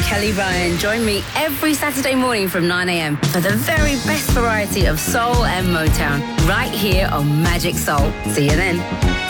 Kelly Ryan. Join me every Saturday morning from 9 a.m. for the very best variety of soul and Motown right here on Magic Soul. See you then.